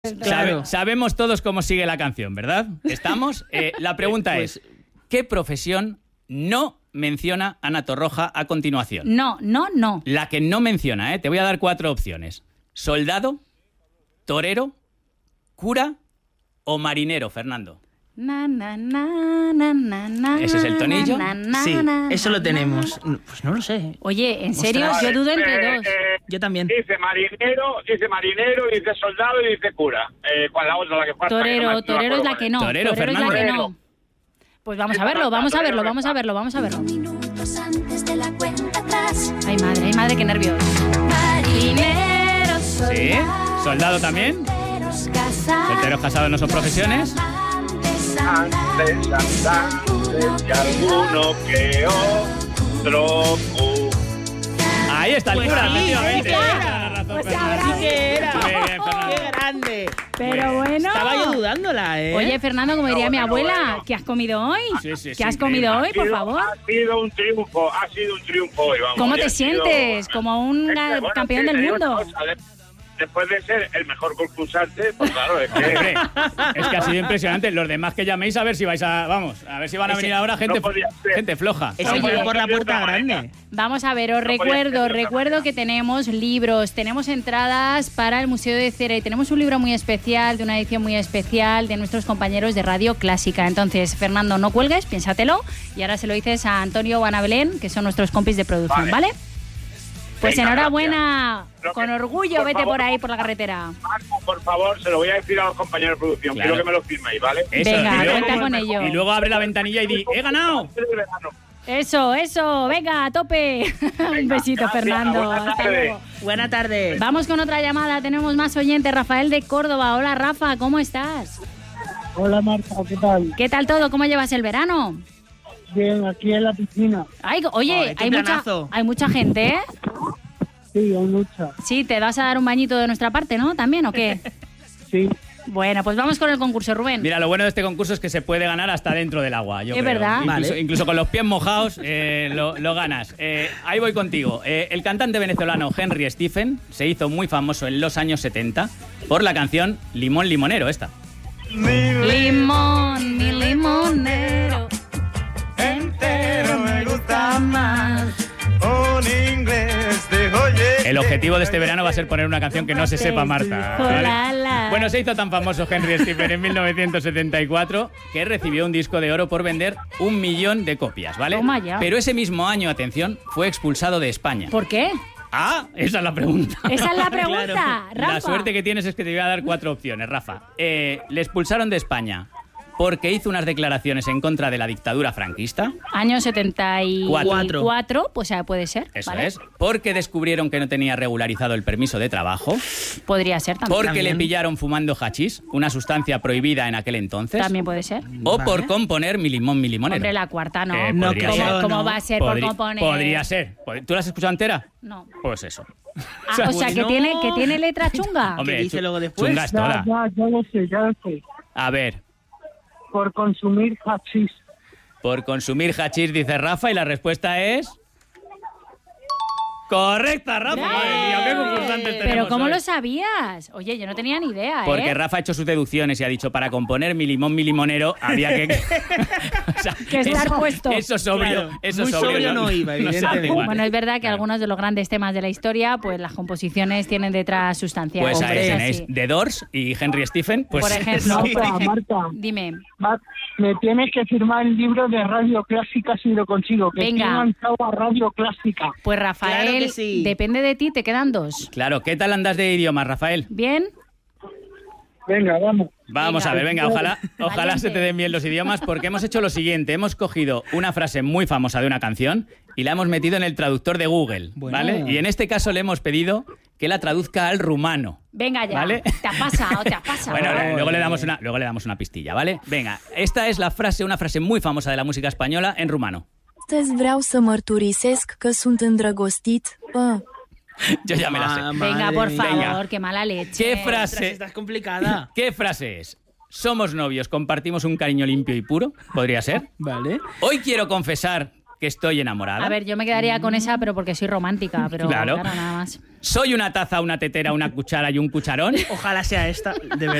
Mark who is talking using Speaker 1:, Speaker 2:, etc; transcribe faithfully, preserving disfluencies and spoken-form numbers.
Speaker 1: Claro. Sabe, sabemos todos cómo sigue la canción, ¿verdad? ¿Estamos? Eh, la pregunta
Speaker 2: pues,
Speaker 1: es, ¿qué profesión no menciona Ana Torroja a continuación?
Speaker 3: No, no, no.
Speaker 1: La que no menciona, ¿eh? Te voy a dar cuatro opciones. ¿Soldado, torero, cura o marinero, Fernando?
Speaker 3: Na, na, na, na, na, na,
Speaker 1: ¿Ese es el tonillo?
Speaker 3: na, na,
Speaker 2: Sí,
Speaker 3: na,
Speaker 2: eso
Speaker 3: na,
Speaker 2: lo tenemos. Pues no lo sé.
Speaker 3: Oye, ¿en serio?
Speaker 2: Ostras.
Speaker 3: Yo dudo entre
Speaker 4: Eh,
Speaker 3: dos.
Speaker 4: eh,
Speaker 2: Yo también.
Speaker 4: Dice marinero, dice marinero, dice soldado y dice cura. Eh, ¿Cuál la otra? La que falta, que no
Speaker 3: Torero,
Speaker 4: me- no me
Speaker 3: torero es
Speaker 4: acuerdo
Speaker 3: la que no.
Speaker 1: Torero,
Speaker 3: es la
Speaker 1: Fernando.
Speaker 3: que no. Pues vamos a verlo, vamos a verlo, vamos a verlo, vamos a verlo.
Speaker 5: Minutos antes de la cuenta atrás.
Speaker 3: Ay, madre, ay, madre, qué nervios. Marineros,
Speaker 1: ¿Sí? ¿Soldado también?
Speaker 5: solteros, casados,
Speaker 1: ¿Solteros casados no son profesiones?
Speaker 5: amantes,
Speaker 4: Antes, antes y alguno que otro. uh.
Speaker 1: Ahí está el
Speaker 2: Pues
Speaker 1: cura,
Speaker 2: sí,
Speaker 1: efectivamente.
Speaker 2: sí que era.
Speaker 1: Tienes razón,
Speaker 3: Pues
Speaker 1: Fernando.
Speaker 3: habrá
Speaker 2: que era.
Speaker 1: Muy bien, Fernando.
Speaker 2: ¡Qué grande!
Speaker 3: Pero bueno.
Speaker 2: Estaba yo dudándola, ¿eh?
Speaker 3: Oye, Fernando, como diría mi
Speaker 4: bueno,
Speaker 3: abuela,
Speaker 4: bueno.
Speaker 3: ¿qué has comido hoy?
Speaker 1: Sí, sí,
Speaker 3: ¿Qué
Speaker 1: sí,
Speaker 3: has comido
Speaker 1: increíble.
Speaker 3: hoy, por
Speaker 4: Sido-
Speaker 3: favor?
Speaker 4: Ha sido un triunfo, ha sido un triunfo hoy, vamos.
Speaker 3: ¿Cómo
Speaker 4: Y
Speaker 3: te
Speaker 4: ha sido-
Speaker 3: sientes? Como un
Speaker 4: Es que,
Speaker 3: ga-
Speaker 4: bueno,
Speaker 3: campeón
Speaker 4: sí,
Speaker 3: del
Speaker 4: te digo
Speaker 3: mundo.
Speaker 4: una cosa, de- Después de ser el mejor concursante, pues claro, es que...
Speaker 1: Hombre, es que ha sido impresionante. Los demás que llaméis a ver si vais a... Vamos, a ver si van a
Speaker 2: Ese-
Speaker 1: venir ahora gente,
Speaker 4: no podía ser.
Speaker 1: gente floja.
Speaker 2: Ese
Speaker 3: Oye.
Speaker 2: llegó por la puerta grande.
Speaker 3: Vamos a ver, os
Speaker 4: No podía ser
Speaker 3: recuerdo,
Speaker 4: de otra
Speaker 3: recuerdo
Speaker 4: manera.
Speaker 3: que tenemos libros, tenemos entradas para el Museo de Cera y tenemos un libro muy especial, de una edición muy especial de nuestros compañeros de Radio Clásica. Entonces, Fernando, no cuelgues, piénsatelo y ahora se lo dices a Antonio o Ana Belén, que son nuestros compis de producción, ¿vale?
Speaker 4: Vale.
Speaker 3: Pues
Speaker 4: Venga,
Speaker 3: enhorabuena,
Speaker 4: gracias.
Speaker 3: con
Speaker 4: Lo que-
Speaker 3: orgullo,
Speaker 4: por
Speaker 3: vete
Speaker 4: favor.
Speaker 3: por ahí, por la carretera.
Speaker 4: Marco, por favor, se lo voy a decir a los compañeros de producción.
Speaker 1: Claro.
Speaker 4: Quiero que me lo firméis, ¿vale?
Speaker 1: Eso,
Speaker 3: Venga,
Speaker 1: y luego-
Speaker 3: cuenta con ello.
Speaker 1: Y luego abre la ventanilla y di, ¡he ganado!
Speaker 3: Eso, eso, venga, a tope. Un besito,
Speaker 4: gracias,
Speaker 3: Fernando.
Speaker 4: buenas
Speaker 3: Hasta
Speaker 4: tardes.
Speaker 3: luego.
Speaker 2: Buena tarde.
Speaker 3: Vamos con otra llamada, tenemos más oyentes. Rafael de Córdoba. Hola, Rafa, ¿cómo estás?
Speaker 6: Hola Marta, ¿qué tal?
Speaker 3: ¿Qué tal todo? ¿Cómo llevas el verano?
Speaker 6: Bien, aquí en la piscina.
Speaker 3: Ay, oye,
Speaker 2: Ay, qué
Speaker 3: hay, mucha,
Speaker 2: planazo.
Speaker 3: hay mucha gente, ¿eh?
Speaker 6: Sí, hay mucha.
Speaker 3: Sí, te vas a dar un bañito de nuestra parte, ¿no? ¿También o qué?
Speaker 6: Sí,
Speaker 3: Bueno, pues vamos con el concurso, Rubén.
Speaker 1: Mira, lo bueno de este concurso es que se puede ganar hasta dentro del agua. Yo
Speaker 3: Es
Speaker 1: creo.
Speaker 3: verdad.
Speaker 1: Incluso,
Speaker 2: Vale.
Speaker 1: incluso con los pies mojados eh, lo, lo ganas. Eh, ahí voy contigo. Eh, el cantante venezolano Henry Stephen se hizo muy famoso en los años setenta por la canción Limón Limonero, esta.
Speaker 3: Limón, mi limonero. Entero me gusta más.
Speaker 1: El objetivo de este verano va a ser poner una canción que no se sepa, Marta. ¿vale?
Speaker 3: Jolala.
Speaker 1: Bueno, se hizo tan famoso Henry Stephen en mil novecientos setenta y cuatro que recibió un disco de oro por vender un millón de copias, ¿vale?
Speaker 3: Toma ya.
Speaker 1: Pero ese mismo año, atención, fue expulsado de España.
Speaker 3: ¿Por qué?
Speaker 1: Ah, esa es la pregunta.
Speaker 3: Esa es la pregunta, Rafa.
Speaker 1: La suerte que tienes es que te voy a dar cuatro opciones, Rafa. Eh, le expulsaron de España porque hizo unas declaraciones en contra de la dictadura franquista.
Speaker 3: Año setenta y
Speaker 1: Cuatro.
Speaker 3: cuatro, pues ya puede ser.
Speaker 1: Eso
Speaker 3: ¿vale?
Speaker 1: es. Porque descubrieron que no tenía regularizado el permiso de trabajo.
Speaker 3: Podría ser también.
Speaker 1: Porque
Speaker 2: También.
Speaker 1: le pillaron fumando hachís, una sustancia prohibida en aquel entonces.
Speaker 3: También puede ser.
Speaker 1: O
Speaker 2: Vale.
Speaker 1: por componer mi limón, mi limonero.
Speaker 3: Hombre, la cuarta no.
Speaker 1: Eh,
Speaker 2: No
Speaker 1: podría
Speaker 2: creo,
Speaker 3: ¿Cómo,
Speaker 1: ser.
Speaker 3: cómo
Speaker 2: no.
Speaker 3: va a ser
Speaker 1: Podri-
Speaker 3: por componer?
Speaker 1: Podría ser. Pod- ¿Tú la has escuchado entera?
Speaker 3: No.
Speaker 1: Pues eso.
Speaker 3: Ah, o sea, que
Speaker 2: bueno.
Speaker 3: tiene, que tiene letra chunga.
Speaker 1: Hombre,
Speaker 2: dice
Speaker 1: chu-
Speaker 2: luego después?
Speaker 1: chunga es
Speaker 6: ya,
Speaker 1: toda.
Speaker 6: ya, ya lo sé, ya lo sé.
Speaker 1: A ver,
Speaker 6: Por consumir hachís.
Speaker 1: por consumir hachís, dice Rafa, y la respuesta es... ¡Correcta, Rafa!
Speaker 3: ¡Bravo!
Speaker 1: Madre mía, qué concursantes tenemos
Speaker 3: Pero ¿cómo
Speaker 1: hoy.
Speaker 3: lo sabías? Oye, yo no tenía ni idea, ¿eh?
Speaker 1: Porque Rafa ha hecho sus deducciones y ha dicho, para componer mi limón, mi limonero, había que... O sea,
Speaker 3: Que estar
Speaker 1: eso-
Speaker 3: puesto.
Speaker 1: Eso sobrio,
Speaker 2: Claro,
Speaker 1: eso
Speaker 2: muy sobrio no iba,
Speaker 1: se hace
Speaker 2: evidentemente.
Speaker 1: igual.
Speaker 3: Bueno, es verdad que
Speaker 1: Claro.
Speaker 3: algunos de los grandes temas de la historia, pues las composiciones tienen detrás sustancia.
Speaker 1: Pues
Speaker 3: Hombre,
Speaker 1: ahí
Speaker 3: es
Speaker 1: tenéis
Speaker 3: así.
Speaker 1: The Doors y Henry Stephen. Pues
Speaker 3: Por ejemplo.
Speaker 1: sí.
Speaker 6: Marta, Marta,
Speaker 3: Dime.
Speaker 6: Mar- me tienes que firmar el libro de Radio Clásica si lo consigo. Que
Speaker 3: Venga.
Speaker 6: estoy enganchado a Radio Clásica.
Speaker 3: Pues Rafael,
Speaker 2: Claro que sí.
Speaker 3: depende de ti, te quedan dos.
Speaker 1: Claro, ¿qué tal andas de idiomas, Rafael?
Speaker 3: ¿Bien?
Speaker 6: Venga, vamos.
Speaker 1: Vamos
Speaker 3: Venga.
Speaker 1: a ver, venga, ojalá, ojalá
Speaker 3: Valiente.
Speaker 1: se te den bien los idiomas, porque hemos hecho lo siguiente, hemos cogido una frase muy famosa de una canción y la hemos metido en el traductor de Google,
Speaker 2: Bueno.
Speaker 1: ¿vale? Y en este caso le hemos pedido que la traduzca al rumano.
Speaker 3: Venga ya.
Speaker 1: ¿Vale?
Speaker 3: Te ha pasado, te ha pasado.
Speaker 1: Bueno,
Speaker 2: Ay.
Speaker 1: luego le damos una, luego le damos una pistilla, ¿vale? Venga, esta es la frase, una frase muy famosa de la música española en rumano.
Speaker 7: Astăzi vreau să mărturisesc că sunt îndrăgostit. Pă.
Speaker 1: Yo ya me la sé.
Speaker 2: Ah,
Speaker 3: Venga,
Speaker 2: madre
Speaker 3: por
Speaker 2: mía.
Speaker 3: favor,
Speaker 1: Venga.
Speaker 3: qué mala leche.
Speaker 1: ¿Qué
Speaker 2: Ostras,
Speaker 1: frase?
Speaker 2: esta es complicada.
Speaker 1: ¿Qué frase es? Somos novios, compartimos un cariño limpio y puro, podría ser.
Speaker 2: Vale.
Speaker 1: Hoy quiero confesar que estoy enamorada.
Speaker 3: A ver, yo me quedaría con esa, pero porque soy romántica, pero
Speaker 1: Claro.
Speaker 3: claro, nada más.
Speaker 1: Soy una taza, una tetera, una cuchara y un cucharón.
Speaker 2: Ojalá sea esta, de verdad.